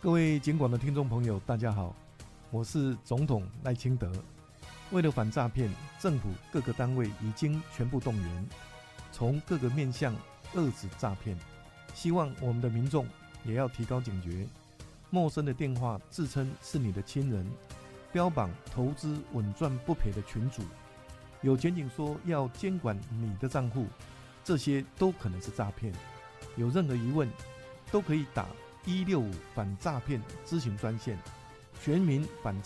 各位警广的听众朋友，大家好，我是总统赖清德。为了反诈骗，政府各个单位已经全部动员，从各个面向遏止诈骗。希望我们的民众也要提高警觉，陌生的电话自称是你的亲人，标榜投资稳赚不赔的群组，有检警说要监管你的账户，这些都可能是诈骗。有任何疑问，都可以打165反诈骗咨询专线，全民反